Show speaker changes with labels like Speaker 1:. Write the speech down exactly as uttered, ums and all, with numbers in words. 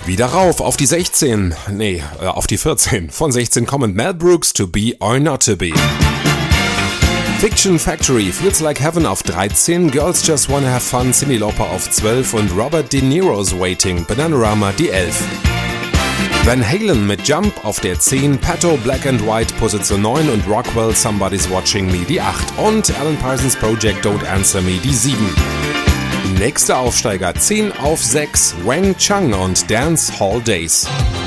Speaker 1: Wieder rauf auf die sechzehn, nee, äh, auf die vierzehn. Von sechzehn kommen Mel Brooks, To Be or Not To Be. Fiction Factory, Feels Like Heaven auf dreizehn, Girls Just Wanna Have Fun, Cyndi Lauper auf zwölf und Robert De Niro's Waiting, Bananarama die elf. Van Halen mit Jump auf der zehn, Pato, Black and White Position neun und Rockwell, Somebody's Watching Me die acht und Alan Parsons Project, Don't Answer Me die sieben. Nächster Aufsteiger, zehn auf sechs, Wang Chung und Dance Hall Days.